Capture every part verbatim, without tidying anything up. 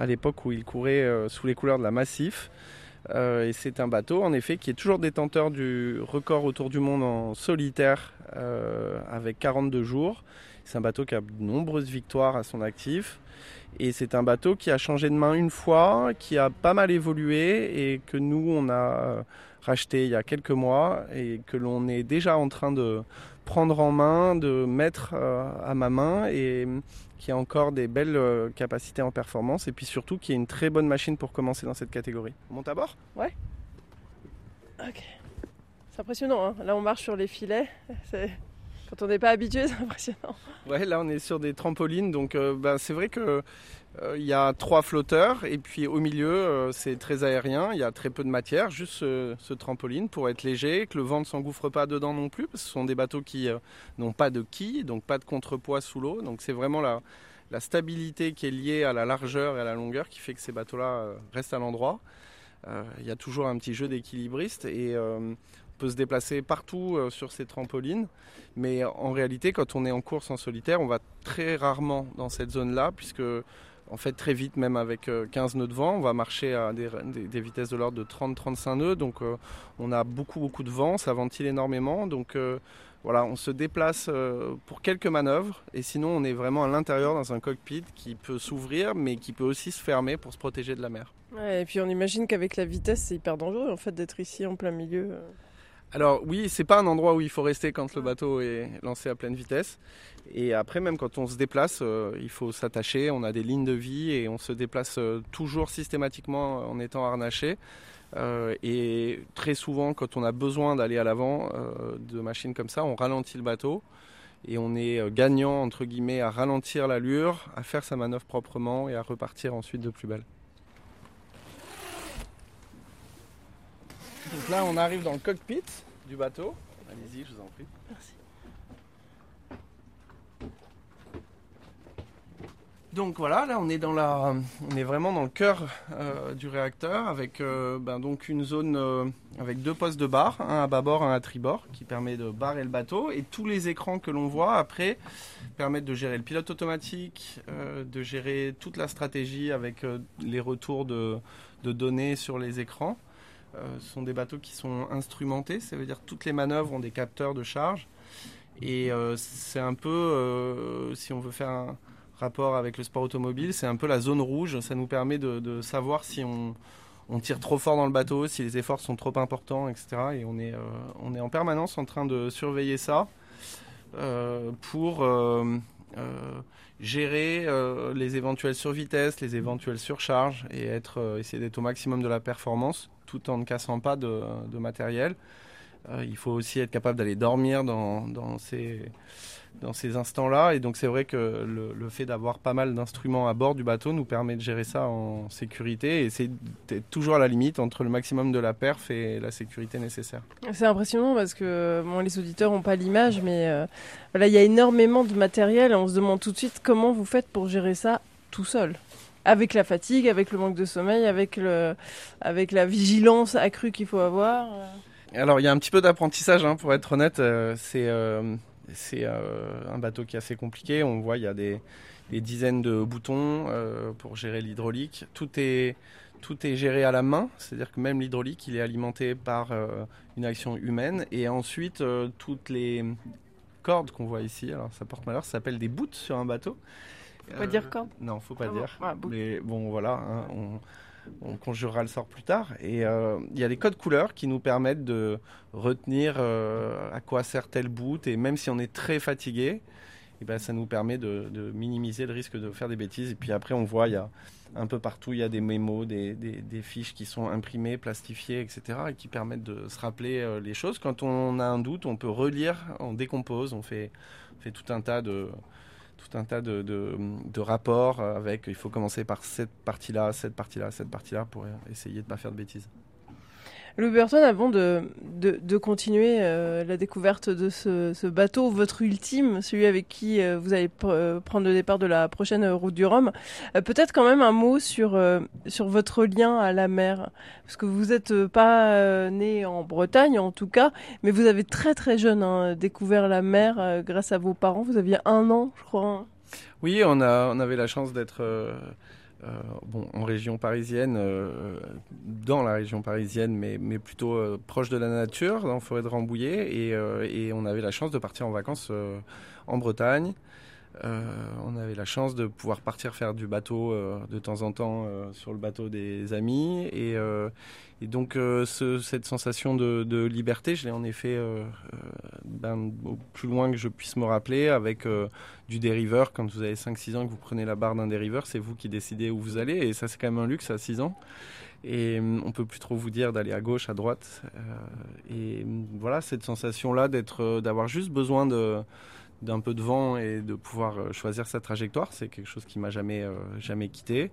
à l'époque où il courait euh, sous les couleurs de la Massif. Euh, et c'est un bateau en effet qui est toujours détenteur du record autour du monde en solitaire euh, avec quarante-deux jours. C'est un bateau qui a de nombreuses victoires à son actif. Et c'est un bateau qui a changé de main une fois, qui a pas mal évolué et que nous, on a racheté il y a quelques mois et que l'on est déjà en train de prendre en main, de mettre à ma main et qui a encore des belles capacités en performance et puis surtout qui est une très bonne machine pour commencer dans cette catégorie. On monte à bord ? Ouais. Ok. C'est impressionnant, hein. Là on marche sur les filets. C'est... Quand on n'est pas habitué, c'est impressionnant. Ouais, là on est sur des trampolines, donc euh, ben, c'est vrai que il euh, y a trois flotteurs et puis au milieu euh, c'est très aérien, il y a très peu de matière, juste ce, ce trampoline pour être léger, que le vent ne s'engouffre pas dedans non plus, parce que ce sont des bateaux qui euh, n'ont pas de quilles, donc pas de contrepoids sous l'eau, donc c'est vraiment la, la stabilité qui est liée à la largeur et à la longueur qui fait que ces bateaux-là euh, restent à l'endroit. Il euh, y a toujours un petit jeu d'équilibriste et euh, peut se déplacer partout euh, sur ces trampolines, mais en réalité quand on est en course en solitaire on va très rarement dans cette zone là puisque en fait très vite même avec euh, quinze nœuds de vent on va marcher à des, des, des vitesses de l'ordre de trente à trente-cinq nœuds, donc euh, on a beaucoup beaucoup de vent, ça ventile énormément, donc euh, voilà, on se déplace euh, pour quelques manœuvres et sinon on est vraiment à l'intérieur dans un cockpit qui peut s'ouvrir mais qui peut aussi se fermer pour se protéger de la mer. Ouais, et puis on imagine qu'avec la vitesse c'est hyper dangereux en fait d'être ici en plein milieu. Alors oui, c'est pas un endroit où il faut rester quand le bateau est lancé à pleine vitesse. Et après, même quand on se déplace, euh, il faut s'attacher. On a des lignes de vie et on se déplace euh, toujours systématiquement en étant harnaché. Euh, et très souvent, quand on a besoin d'aller à l'avant euh, de machines comme ça, on ralentit le bateau. Et on est euh, gagnant, entre guillemets, à ralentir l'allure, à faire sa manœuvre proprement et à repartir ensuite de plus belle. Donc là, on arrive dans le cockpit du bateau. Allez-y, je vous en prie. Merci. Donc voilà, là on est dans la, on est vraiment dans le cœur euh, du réacteur avec euh, ben, donc une zone euh, avec deux postes de barre, un à bâbord, un à tribord, qui permet de barrer le bateau. Et tous les écrans que l'on voit après permettent de gérer le pilote automatique, euh, de gérer toute la stratégie avec euh, les retours de, de données sur les écrans. Euh, ce sont des bateaux qui sont instrumentés, ça veut dire que toutes les manœuvres ont des capteurs de charge. Et euh, c'est un peu, euh, si on veut faire un rapport avec le sport automobile, c'est un peu la zone rouge. Ça nous permet de, de savoir si on, on tire trop fort dans le bateau, si les efforts sont trop importants, et cetera. Et on est, euh, on est en permanence en train de surveiller ça euh, pour euh, euh, gérer euh, les éventuelles survitesses, les éventuelles surcharges et être, euh, essayer d'être au maximum de la performance tout en ne cassant pas de, de matériel. Euh, il faut aussi être capable d'aller dormir dans, dans ces... dans ces instants-là. Et donc c'est vrai que le, le fait d'avoir pas mal d'instruments à bord du bateau nous permet de gérer ça en sécurité et c'est toujours à la limite entre le maximum de la perf et la sécurité nécessaire. C'est impressionnant parce que bon, les auditeurs n'ont pas l'image, mais euh, voilà, il y a énormément de matériel et on se demande tout de suite comment vous faites pour gérer ça tout seul. Avec la fatigue, avec le manque de sommeil, avec, le, avec la vigilance accrue qu'il faut avoir. Alors il y a un petit peu d'apprentissage, hein, pour être honnête. Euh, c'est... Euh... C'est euh, un bateau qui est assez compliqué. On voit il y a des, des dizaines de boutons euh, pour gérer l'hydraulique. Tout est, tout est géré à la main, c'est-à-dire que même l'hydraulique, il est alimenté par euh, une action humaine. Et ensuite, euh, toutes les cordes qu'on voit ici, alors ça porte malheur, ça s'appelle des boots sur un bateau. Faut pas euh, dire cordes ? Non, faut pas ah dire. Bon, ouais, mais bon, voilà, hein, on... on conjurera le sort plus tard. Et il euh, y a des codes couleurs qui nous permettent de retenir euh, à quoi sert tel boot. Et même si on est très fatigué, et ben, ça nous permet de, de minimiser le risque de faire des bêtises. Et puis après, on voit, il y a un peu partout, il y a des mémos, des, des, des fiches qui sont imprimées, plastifiées, et cetera. Et qui permettent de se rappeler euh, les choses. Quand on a un doute, on peut relire, on décompose, on fait, on fait tout un tas de... tout un tas de, de, de rapports avec il faut commencer par cette partie-là, cette partie-là, cette partie-là pour essayer de ne pas faire de bêtises. Louis Burton, avant de, de, de continuer euh, la découverte de ce, ce bateau, votre ultime, celui avec qui euh, vous allez pr- prendre le départ de la prochaine route du Rhum, euh, peut-être quand même un mot sur, euh, sur votre lien à la mer. Parce que vous n'êtes pas euh, né en Bretagne en tout cas, mais vous avez très très jeune hein, découvert la mer euh, grâce à vos parents. Vous aviez un an, je crois. Hein. Oui, on, a, on avait la chance d'être... Euh Euh, bon, en région parisienne, euh, dans la région parisienne, mais, mais plutôt euh, proche de la nature, en forêt de Rambouillet. Et, euh, et on avait la chance de partir en vacances euh, en Bretagne. Euh, on avait la chance de pouvoir partir faire du bateau euh, de temps en temps euh, sur le bateau des amis. Et, euh, et donc, euh, ce, cette sensation de, de liberté, je l'ai en effet euh, euh, ben, au plus loin que je puisse me rappeler avec euh, du dériveur. Quand vous avez cinq six ans que vous prenez la barre d'un dériveur, c'est vous qui décidez où vous allez. Et ça, c'est quand même un luxe à six ans. Et on ne peut plus trop vous dire d'aller à gauche, à droite. Euh, et voilà, cette sensation-là d'être, d'avoir juste besoin de d'un peu de vent et de pouvoir choisir sa trajectoire, c'est quelque chose qui m'a jamais, euh, jamais quitté.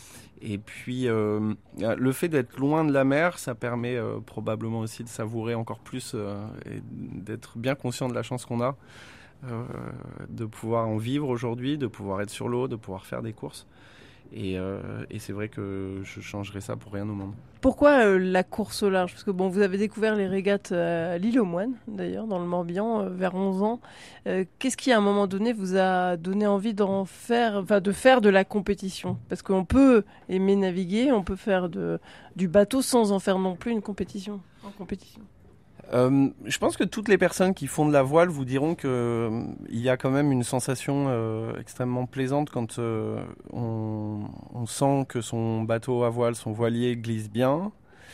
Et puis, euh, le fait d'être loin de la mer, ça permet euh, probablement aussi de savourer encore plus euh, et d'être bien conscient de la chance qu'on a euh, de pouvoir en vivre aujourd'hui, de pouvoir être sur l'eau, de pouvoir faire des courses. Et, euh, et c'est vrai que je changerais ça pour rien au monde. Pourquoi euh, la course au large? Parce que bon, vous avez découvert les régates à l'île aux Moines, d'ailleurs, dans le Morbihan, euh, vers onze ans. Euh, qu'est-ce qui, à un moment donné, vous a donné envie d'en faire, enfin, de faire de la compétition? Parce qu'on peut aimer naviguer, on peut faire de, du bateau sans en faire non plus une compétition. En compétition. Euh, je pense que toutes les personnes qui font de la voile vous diront qu'il euh, y a quand même une sensation euh, extrêmement plaisante quand euh, on, on sent que son bateau à voile, son voilier glisse bien.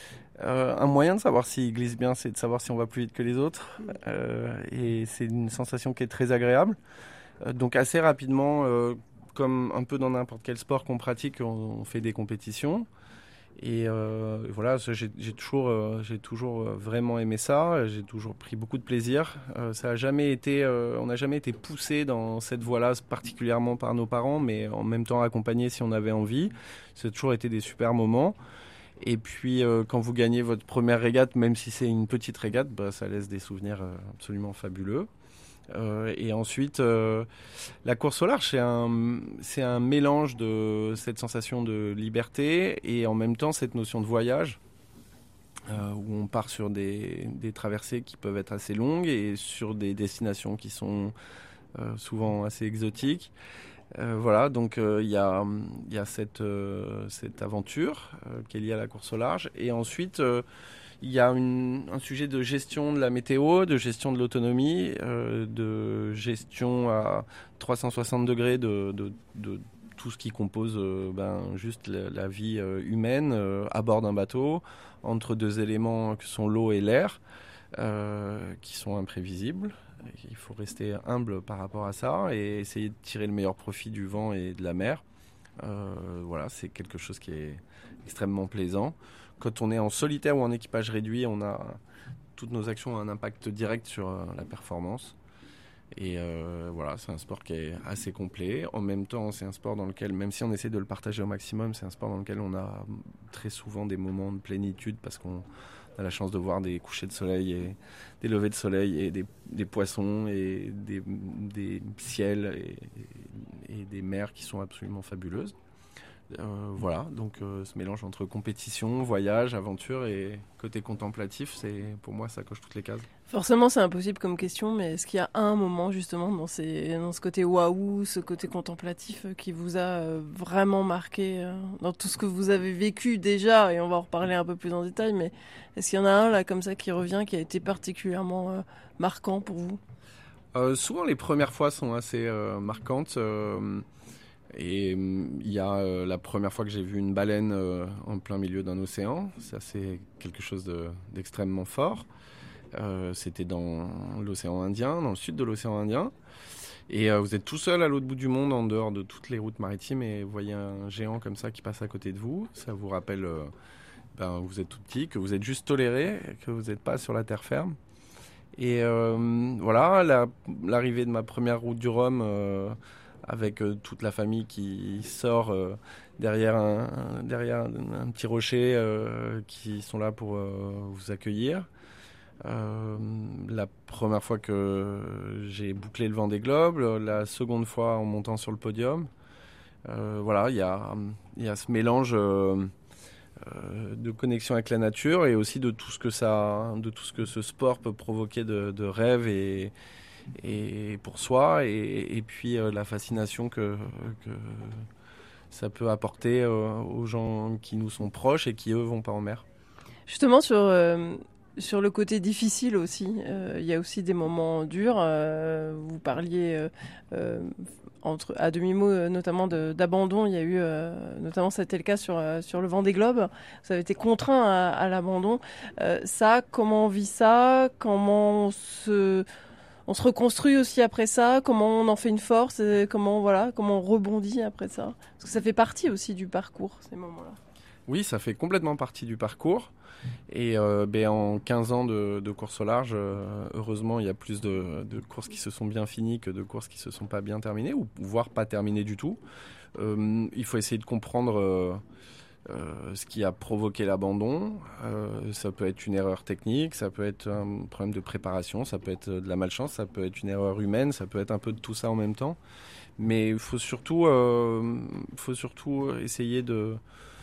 Euh, un moyen de savoir s'il glisse bien, c'est de savoir si on va plus vite que les autres. Euh, et c'est une sensation qui est très agréable. Euh, donc assez rapidement, euh, comme un peu dans n'importe quel sport qu'on pratique, on, on fait des compétitions. Et euh, voilà, j'ai, j'ai toujours, euh, j'ai toujours vraiment aimé ça. J'ai toujours pris beaucoup de plaisir. Euh, ça a jamais été, euh, on n'a jamais été poussé dans cette voie-là, particulièrement par nos parents, mais en même temps accompagné si on avait envie. Ça a toujours été des super moments. Et puis, euh, quand vous gagnez votre première régate, même si c'est une petite régate, bah, ça laisse des souvenirs euh, absolument fabuleux. Euh, et ensuite, euh, la course au large, c'est un, c'est un mélange de cette sensation de liberté et en même temps cette notion de voyage, euh, où on part sur des, des traversées qui peuvent être assez longues et sur des destinations qui sont euh, souvent assez exotiques. Euh, voilà, donc il euh, y a, y a cette, euh, cette aventure euh, qui est liée à la course au large. Et ensuite, euh, il y a une, un sujet de gestion de la météo, de gestion de l'autonomie, euh, de gestion à trois cent soixante degrés de, de, de tout ce qui compose euh, ben, juste la, la vie euh, humaine euh, à bord d'un bateau, entre deux éléments que sont l'eau et l'air, euh, qui sont imprévisibles. Il faut rester humble par rapport à ça et essayer de tirer le meilleur profit du vent et de la mer. Euh, voilà, c'est quelque chose qui est extrêmement plaisant. Quand on est en solitaire ou en équipage réduit, on a toutes nos actions ont un impact direct sur euh, la performance. Et euh, voilà, c'est un sport qui est assez complet. En même temps, c'est un sport dans lequel, même si on essaie de le partager au maximum, c'est un sport dans lequel on a très souvent des moments de plénitude parce qu'on a la chance de voir des couchers de soleil et des levées de soleil et des, des poissons et des, des ciels et, et, et des mers qui sont absolument fabuleuses. Euh, voilà, donc euh, ce mélange entre compétition, voyage, aventure et côté contemplatif, c'est, pour moi, ça coche toutes les cases. Forcément, c'est impossible comme question, mais est-ce qu'il y a un moment justement dans, ces, dans ce côté waouh, ce côté contemplatif qui vous a euh, vraiment marqué euh, dans tout ce que vous avez vécu déjà, et on va en reparler un peu plus en détail, mais est-ce qu'il y en a un là comme ça qui revient, qui a été particulièrement euh, marquant pour vous? euh, Souvent, les premières fois sont assez euh, marquantes. Euh, Et il y a euh, la première fois que j'ai vu une baleine euh, en plein milieu d'un océan. Ça, c'est quelque chose de, d'extrêmement fort. Euh, c'était dans l'océan Indien, dans le sud de l'océan Indien. Et euh, vous êtes tout seul à l'autre bout du monde, en dehors de toutes les routes maritimes, et vous voyez un géant comme ça qui passe à côté de vous. Ça vous rappelle euh, ben, vous êtes tout petit, que vous êtes juste toléré, que vous n'êtes pas sur la terre ferme. Et euh, voilà, la, l'arrivée de ma première route du Rhum... Euh, avec euh, toute la famille qui sort euh, derrière, un, un, derrière un, un petit rocher euh, qui sont là pour euh, vous accueillir. Euh, la première fois que j'ai bouclé le Vendée Globe, la seconde fois en montant sur le podium. Euh, voilà, il y a, y a ce mélange euh, euh, de connexion avec la nature et aussi de tout ce que, ça, de tout ce, que ce sport peut provoquer de, de rêves et et pour soi et, et puis euh, la fascination que, que, ça peut apporter euh, aux gens qui nous sont proches et qui eux vont pas en mer. Justement sur euh, sur le côté difficile aussi, euh, il y a aussi des moments durs. Euh, vous parliez euh, euh, entre à demi-mot euh, notamment de, d'abandon. Il y a eu euh, notamment c'était le cas sur euh, sur le Vendée Globe. Vous avez été contraint à, à l'abandon. Euh, ça, comment on vit ça? Comment on se on se reconstruit aussi après ça? Comment on en fait une force? Et comment voilà, comment on rebondit après ça? Parce que ça fait partie aussi du parcours ces moments-là. Oui, ça fait complètement partie du parcours. Et euh, ben, en quinze ans de, de course au large, euh, heureusement, il y a plus de, de courses qui se sont bien finies que de courses qui se sont pas bien terminées, ou voire pas terminées du tout. Euh, il faut essayer de comprendre euh, euh, ce qui a provoqué l'abandon. Euh, ça peut être une erreur technique, ça peut être un problème de préparation, ça peut être de la malchance, ça peut être une erreur humaine, ça peut être un peu de tout ça en même temps. Mais il faut surtout, euh, faut surtout essayer de...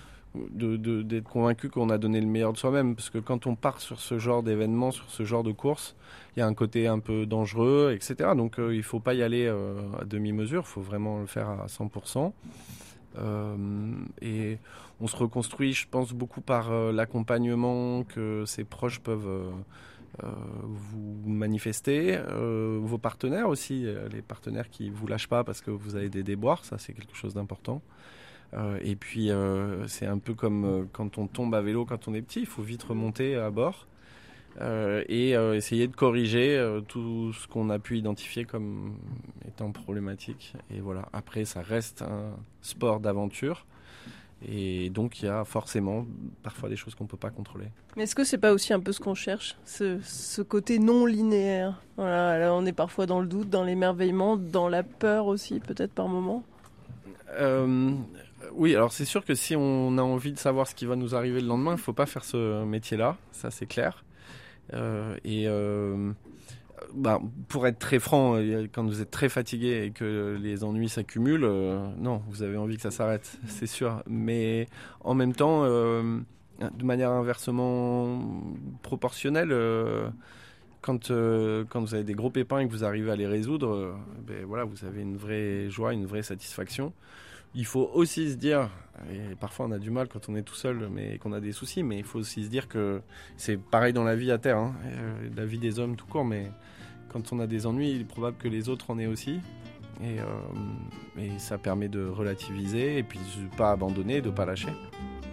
De, de, d'être convaincu qu'on a donné le meilleur de soi-même, parce que quand on part sur ce genre d'événement, sur ce genre de course, il y a un côté un peu dangereux, et cetera. Donc euh, il ne faut pas y aller euh, à demi-mesure, il faut vraiment le faire à cent pour cent. Euh, et on se reconstruit, je pense, beaucoup par euh, l'accompagnement que ses proches peuvent euh, euh, vous manifester, euh, vos partenaires aussi, euh, les partenaires qui ne vous lâchent pas parce que vous avez des déboires, ça c'est quelque chose d'important. Euh, et puis euh, c'est un peu comme euh, quand on tombe à vélo quand on est petit, il faut vite remonter à bord euh, et euh, essayer de corriger euh, tout ce qu'on a pu identifier comme étant problématique. Et voilà, après ça reste un sport d'aventure et donc il y a forcément parfois des choses qu'on ne peut pas contrôler. Mais est-ce que c'est pas aussi un peu ce qu'on cherche, ce, ce côté non linéaire? Voilà, là on est parfois dans le doute, dans l'émerveillement, dans la peur aussi peut-être par moment. Euh, oui, alors c'est sûr que si on a envie de savoir ce qui va nous arriver le lendemain, il ne faut pas faire ce métier-là, ça c'est clair. Euh, et euh, bah, pour être très franc, quand vous êtes très fatigué et que les ennuis s'accumulent, euh, non, vous avez envie que ça s'arrête, c'est sûr. Mais en même temps, euh, de manière inversement proportionnelle, euh, quand, euh, quand vous avez des gros pépins et que vous arrivez à les résoudre, euh, ben voilà, vous avez une vraie joie, une vraie satisfaction. Il faut aussi se dire, et parfois on a du mal quand on est tout seul mais qu'on a des soucis, mais il faut aussi se dire que c'est pareil dans la vie à terre, hein, euh, la vie des hommes tout court, mais quand on a des ennuis, il est probable que les autres en aient aussi. Et, euh, et ça permet de relativiser et puis de ne pas abandonner, de ne pas lâcher.